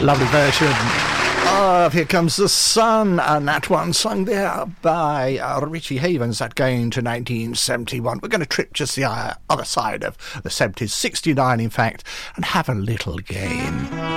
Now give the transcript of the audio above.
Lovely version of Here Comes the Sun, and that one sung there by Richie Havens, that going to 1971. We're going to trip just the other side of the 70s, 69 in fact, and have a little game.